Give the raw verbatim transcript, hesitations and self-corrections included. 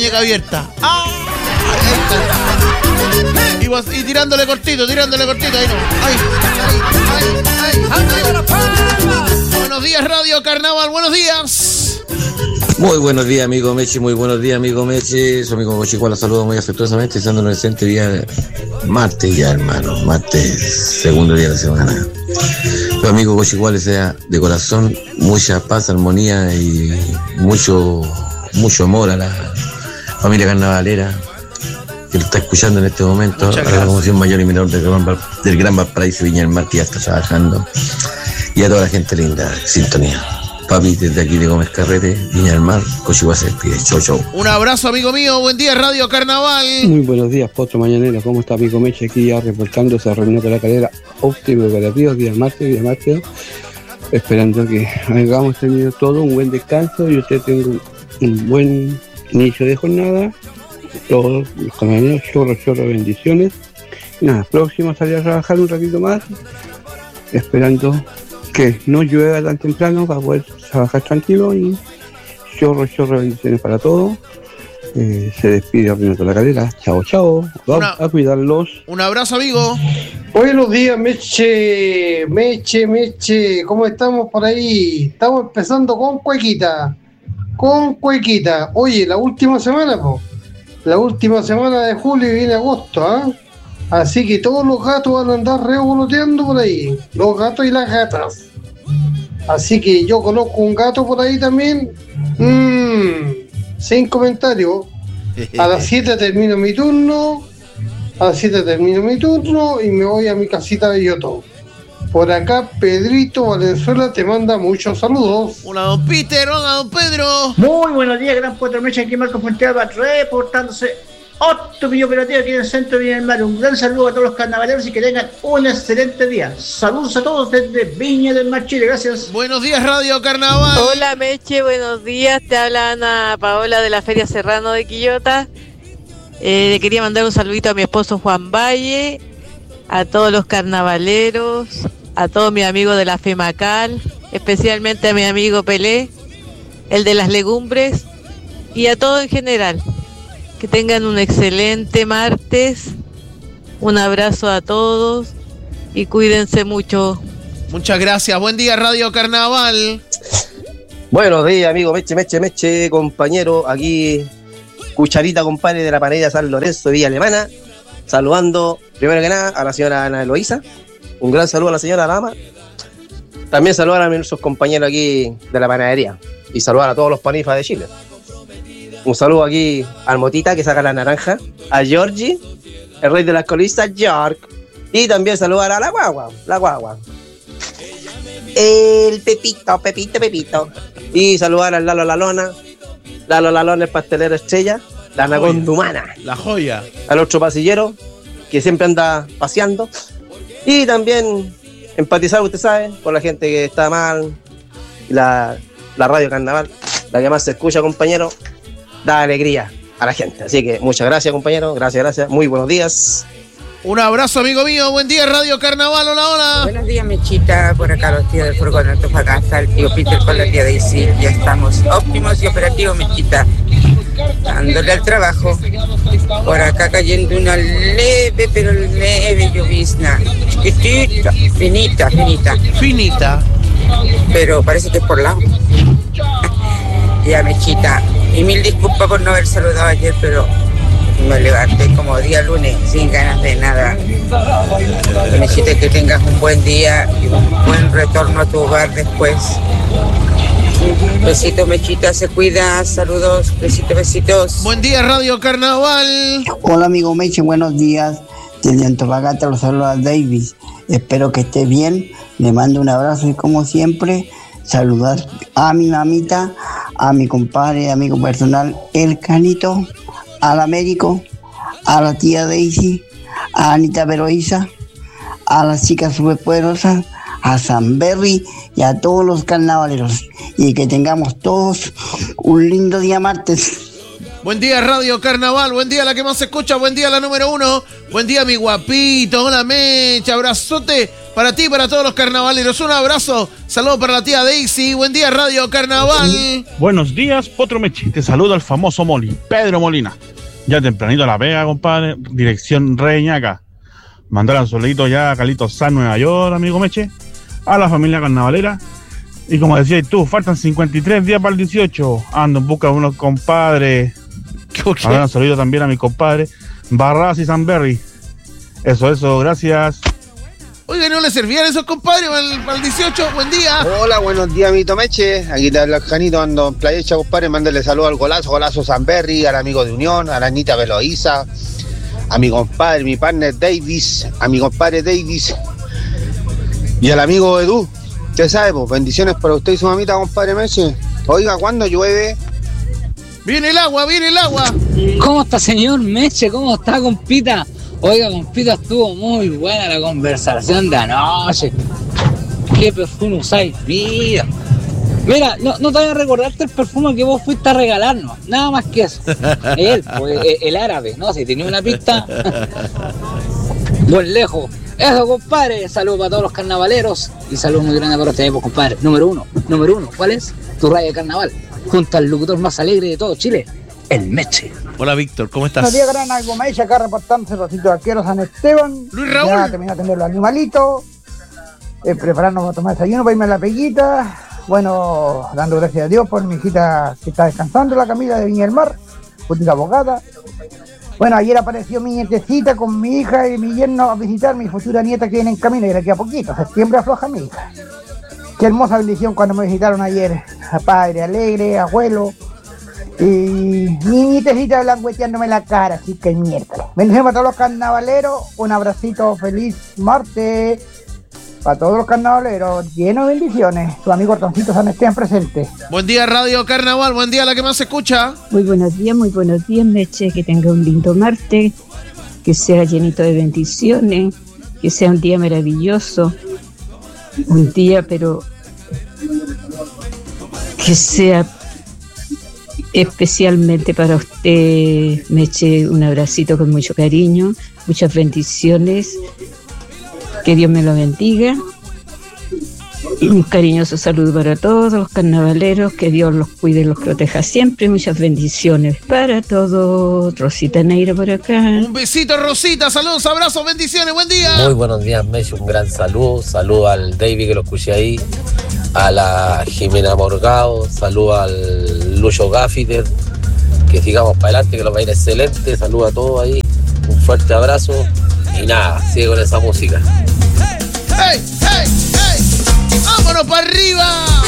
muñeca abierta. ¡Ah! Y, vos, y tirándole cortito, tirándole cortito. Ahí no. ¡Ay! ¡Ay! ¡Ay! ¡Ay! Buenos días, Radio Carnaval. Buenos días. Muy buenos días, amigo Meche. Muy buenos días, amigo Meche. Su amigo Cochicual, la saludo muy afectuosamente. Estando en el presente día martes ya, hermano. Martes, segundo día de la semana. Su amigo Cochicual, sea de corazón, mucha paz, armonía y mucho, mucho amor a la familia carnavalera que lo está escuchando en este momento, a la Comisión Mayor y Menor del Gran, Val, del Gran Valparaíso Viña del Mar, que ya está trabajando, y a toda la gente linda, sintonía. Papi, desde aquí de Gómez Carrete, Viña del Mar, Cochihuá se despide. Chau, chau. Un abrazo, amigo mío. Buen día, Radio Carnaval. Muy buenos días, Potro Mañanero. ¿Cómo está, amigo Meche? Aquí ya reportándose a reunión de la calera óptimo operativo, día martes, día martes. Esperando que hayamos tenido todo un buen descanso y usted tenga un, un buen inicio de jornada. Todos los compañeros, chorro, chorro, bendiciones. Nada, próximo a salir a trabajar un ratito más, esperando que no llueva tan temprano para poder trabajar tranquilo, y chorro, chorro, bendiciones para todos. Eh, se despide Renato La Calera. Chao, chao. Vamos Una, a cuidarlos. Un abrazo, amigo. Buenos días, Meche, Meche, Meche. ¿Cómo estamos por ahí? Estamos empezando con Cuequita. Con Cuequita. Oye, la última semana, po. La última semana de julio y viene agosto, ¿ah? ¿eh? Así que todos los gatos van a andar revoloteando por ahí. Los gatos y las gatas. Así que yo conozco un gato por ahí también. Mmm, sin comentarios. A las siete termino mi turno. A las siete termino mi turno y me voy a mi casita de Yoto. Por acá, Pedrito Valenzuela te manda muchos saludos. Hola, don Peter. Hola, don Pedro. Muy buenos días, Gran Potro Meche. Aquí Marco Fonteaba reportándose óptimo operativo aquí en el centro de Viña del Mar. Un gran saludo a todos los carnavaleros y que tengan un excelente día. Saludos a todos desde Viña del Mar, Chile. Gracias. Buenos días, Radio Carnaval. Hola, Meche. Buenos días. Te habla Ana Paola de la Feria Serrano de Quillota. Eh, le quería mandar un saludito a mi esposo Juan Valle, a todos los carnavaleros, a todos mis amigos de la FEMACAL, especialmente a mi amigo Pelé, el de las legumbres, y a todos en general. Que tengan un excelente martes. Un abrazo a todos y cuídense mucho. Muchas gracias. Buen día, Radio Carnaval. Buenos días, amigo Meche, Meche, Meche, compañero. Aquí, Cucharita, compadre de la Panera San Lorenzo, Villa Alemana. Saludando, primero que nada, a la señora Ana Eloísa. Un gran saludo a la señora Dama. También saludar a nuestros compañeros aquí de la panadería. Y saludar a todos los panifas de Chile. Un saludo aquí al Motita, que saca la naranja. A Georgie, el rey de las colistas, York. Y también saludar a la guagua, la guagua. El Pepito, Pepito, Pepito. Y saludar al Lalo Lalona. Lalo Lalona, el pastelero estrella. La anaconda humana. La joya. Al otro pasillero, que siempre anda paseando. Y también empatizar, usted sabe, con la gente que está mal. La, la Radio Carnaval, la que más se escucha, compañero, da alegría a la gente. Así que muchas gracias, compañero. Gracias, gracias. Muy buenos días. Un abrazo, amigo mío. Buen día, Radio Carnaval. Hola, hola. Buenos días, Mechita. Por acá los tíos del furgón de Antofagasta, el tío Peter con la tía Daisy. Ya estamos óptimos y operativos, Mechita. Dándole al trabajo. Por acá cayendo una leve, pero leve llovizna. Chiquitita, finita, finita. Finita. Pero parece que es por lado. Ya, Mechita. Y mil disculpas por no haber saludado ayer, pero me levanté como día lunes sin ganas de nada. Mechita, que tengas un buen día y un buen retorno a tu hogar después. Besito, Mechita, se cuida. Saludos, besitos, besitos. Buen día, Radio Carnaval. Hola, amigo Meche, buenos días. Desde Antofagasta los saluda Davis. Espero que esté bien. Le mando un abrazo y, como siempre, saludar a mi mamita, a mi compadre, amigo personal, el Canito, al Américo, a la tía Daisy, a Anita Veroiza, a las chicas superpoderosas, a San Berry y a todos los carnavaleros. Y que tengamos todos un lindo día martes. Buen día, Radio Carnaval. Buen día, la que más se escucha. Buen día, la número uno. Buen día, mi guapito. Hola, Mecha. Abrazote Para ti y para todos los carnavaleros. Un abrazo. Saludos para la tía Daisy. Buen día, Radio Carnaval. Buenos días, Potro Mechi. Te saluda el famoso Moli, Pedro Molina. Ya tempranito a La Vega, compadre. Dirección Reñaca. Mandar un solito ya a Calito San, Nueva York, amigo Meche. A la familia carnavalera. Y como decías tú, faltan cincuenta y tres días para el dieciocho. Ando en busca de unos compadres. Mandar un solito también a mi compadre Barras y Sanberry. Eso, eso, gracias. Oiga, ¿no le servían esos compadres para el, para el dieciocho? Buen día. Hola, buenos días, mi Tomeche. Aquí te habla el Janito, ando en Playa Hecha, compadre. Mándale saludos al golazo, golazo Sanberry, al amigo de Unión, a la Anita Veloiza, a mi compadre, mi partner Davis, a mi compadre Davis y al amigo Edu. Usted sabe, pues, bendiciones para usted y su mamita, compadre Meche. Oiga, ¿cuándo llueve? Viene el agua, viene el agua. ¿Cómo está, señor Meche? ¿Cómo está, compita? Oiga, compita, estuvo muy buena la conversación de anoche. ¿Qué perfume usáis? Mira, mira, no, no te voy a recordarte el perfume que vos fuiste a regalarnos. Nada más que eso. Él, pues, el, el árabe, ¿no? Si tenía una pista. Buen lejos. Eso, compadre. Saludos para todos los carnavaleros. Y saludos muy grandes para ustedes, compadre. Número uno, número uno. ¿Cuál es? Tu radio de carnaval. Junto al locutor más alegre de todo Chile, el Meche. Hola, Víctor, ¿cómo estás? Buenos días, gran algo Meche, acá reportándose Rosito de Arquero San Esteban. Luis Raúl. Ya terminé de atender los animalitos. Eh, prepararnos para tomar desayuno, para irme a la peguita. Bueno, dando gracias a Dios por mi hijita que está descansando en la Camila de Viña del Mar, puntita abogada. Bueno, ayer apareció mi nietecita con mi hija y mi yerno a visitar mi futura nieta que viene en camino y de aquí a poquito, septiembre afloja mi hija. Qué hermosa bendición cuando me visitaron ayer, a padre alegre, abuelo, y mi nietecita blancueteándome la cara, así que miércoles. Bendiciones para todos los carnavaleros, un abracito, feliz martes, para todos los carnavaleros, lleno de bendiciones. Su amigo Hortoncito San Esteban presente. Buen día, Radio Carnaval, buen día, la que más se escucha. Muy buenos días, muy buenos días, Meche, que tenga un lindo martes, que sea llenito de bendiciones, que sea un día maravilloso. Un día, pero que sea especialmente para usted, Meche, un abracito con mucho cariño, muchas bendiciones, que Dios me lo bendiga, y un cariñoso saludo para todos los carnavaleros, que Dios los cuide y los proteja siempre, muchas bendiciones para todos. Rosita Neira por acá. Un besito, Rosita, saludos, abrazos, bendiciones, buen día. Muy buenos días, Meche, un gran saludo. Saludo al David que lo escuché ahí, a la Jimena Morgado, saludo al Lucho Gaffiter, que sigamos para adelante, que nos va a ir excelente. Saludo a todos ahí, un fuerte abrazo y nada, sigue con esa música. ¡Hey, hey, hey! ¡Vámonos para arriba!